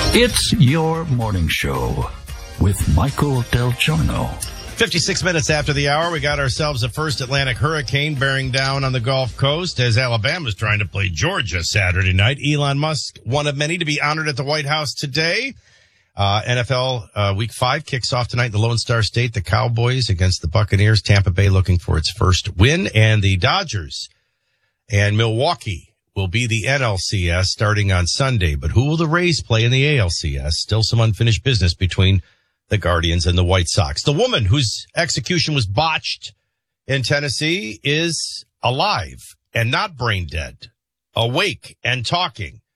It's your morning show with Michael Del Giorno. 56 minutes after the hour, we got ourselves a first Atlantic hurricane bearing down on the Gulf Coast as Alabama's trying to play Georgia Saturday night. Elon Musk, one of many to be honored at the White House today. NFL Week 5 kicks off tonight in the Lone Star State. The Cowboys against the Buccaneers. Tampa Bay looking for its first win. And the Dodgers and Milwaukee will be the NLCS starting on Sunday. But who will the Rays play in the ALCS? Still some unfinished business between the Guardians and the White Sox. The woman whose execution was botched in Tennessee is alive and not brain dead, awake and talking.